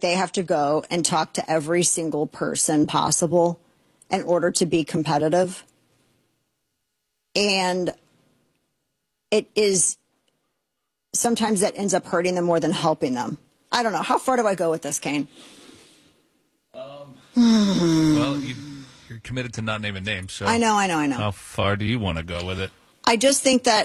they have to go and talk to every single person possible in order to be competitive. And it is sometimes that ends up hurting them more than helping them. I don't know. How far do I go with this, Kane? Well, you're committed to not naming names. So I know. How far do you want to go with it? I just think that,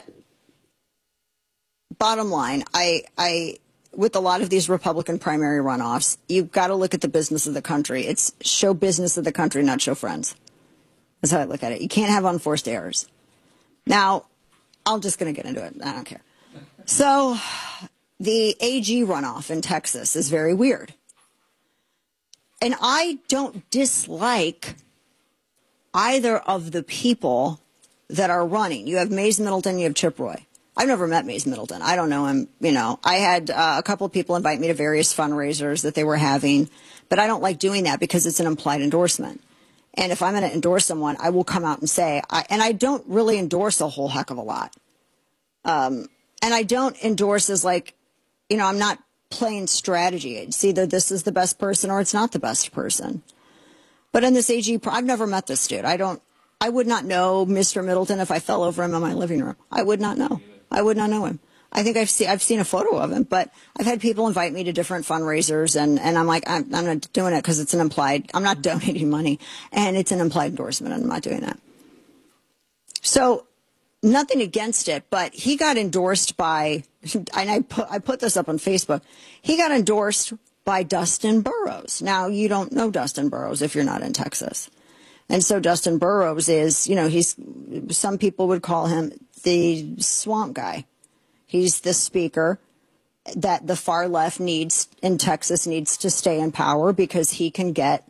bottom line, I with a lot of these Republican primary runoffs, you've got to look at the business of the country. It's show business of the country, not show friends. That's how I look at it. You can't have unforced errors. Now, I'm just going to get into it. I don't care. So, the AG runoff in Texas is very weird. And I don't dislike either of the people that are running. You have Mays Middleton, you have Chip Roy. I've never met Mays Middleton. I don't know him. I had a couple of people invite me to various fundraisers that they were having, but I don't like doing that because it's an implied endorsement. And if I'm going to endorse someone, I will come out and say, and I don't really endorse a whole heck of a lot. And I don't endorse as like, I'm not playing strategy. It's either this is the best person or it's not the best person. But in this AG, I've never met this dude. I would not know Mr. Middleton if I fell over him in my living room. I would not know. I would not know him. I think I've seen a photo of him, but I've had people invite me to different fundraisers, and I'm like, I'm not doing it because it's an implied, I'm not donating money, and it's an implied endorsement, and I'm not doing that. So, nothing against it, but he got endorsed by, and I put this up on Facebook, he got endorsed by Dustin Burrows. Now, you don't know Dustin Burrows if you're not in Texas. And so Dustin Burrows is, some people would call him the swamp guy. He's the speaker that the far left needs in Texas needs to stay in power because he can get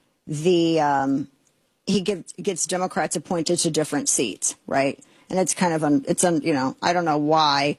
gets Democrats appointed to different seats, right? And it's kind of I don't know why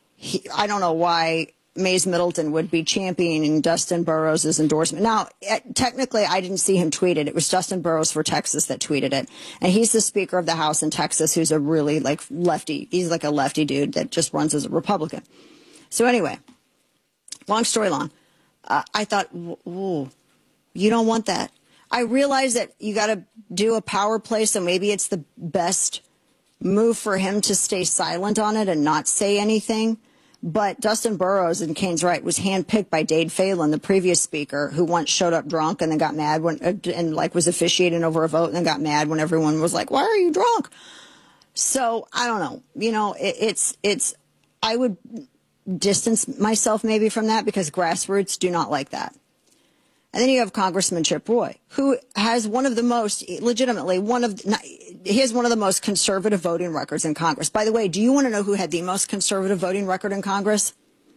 Mays Middleton would be championing Dustin Burrows' endorsement. Now, technically, I didn't see him tweet it. It was Dustin Burrows for Texas that tweeted it. And he's the Speaker of the House in Texas who's a really, lefty. He's like a lefty dude that just runs as a Republican. So anyway, long story long, I thought, ooh, you don't want that. I realize that you got to do a power play, so maybe it's the best move for him to stay silent on it and not say anything. But Dustin Burrows, and Kane's right, was handpicked by Dade Phelan, the previous speaker, who once showed up drunk and then got mad was officiating over a vote and then got mad when everyone was like, "Why are you drunk?" So I don't know. I would distance myself maybe from that because grassroots do not like that. And then you have Congressman Chip Roy, who has one of the most conservative voting records in Congress. By the way, do you want to know who had the most conservative voting record in Congress?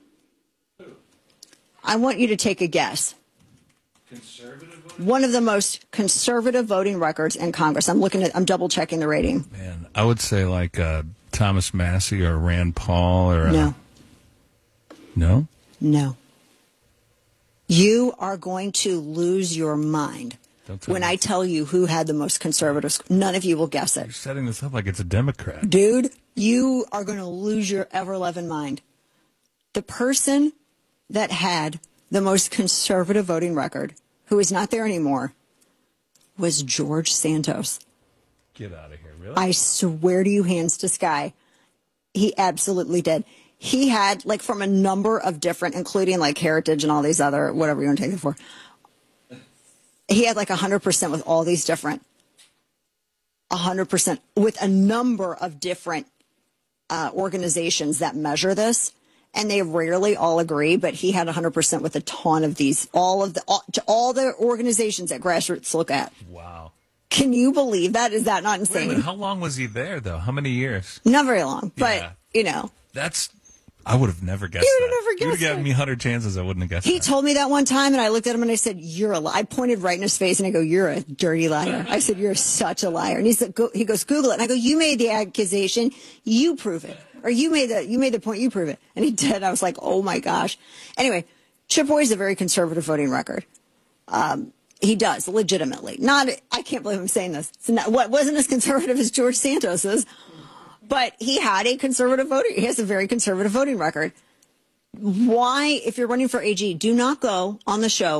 I want you to take a guess. One of the most conservative voting records in Congress. I'm double checking the rating. Man, I would say like Thomas Massey or Rand Paul or no. No? No. You are going to lose your mind when I tell you who had the most conservative. None of you will guess it. You're setting this up like it's a Democrat. Dude, you are going to lose your ever-loving mind. The person that had the most conservative voting record, who is not there anymore, was George Santos. Get out of here, really? I swear to you, hands to sky, he absolutely did. He had, from a number of different, including Heritage and all these other, whatever you want to take it for. He had 100% with all these different, 100% with a number of different organizations that measure this. And they rarely all agree, but he had 100% with a ton of these, all the organizations that grassroots look at. Wow. Can you believe that? Is that not insane? Wait a minute, how long was he there, though? How many years? Not very long, but, I would have never guessed You would have that. never guessed You would have given me 100 chances, I wouldn't have guessed He that. told me that one time, and I looked at him and I said, "You're a liar." I pointed right in his face and I go, "You're a dirty liar." I said, "You're such a liar." And he goes, "Google it." And I go, "You made the accusation, you prove it. Or you made the point, you prove it." And he did. I was like, oh my gosh. Anyway, Chip Roy is a very conservative voting record. He does, legitimately. I can't believe I'm saying this. What wasn't as conservative as George Santos's, but he had a conservative voting. He has a very conservative voting record. Why, if you're running for AG, do not go on the show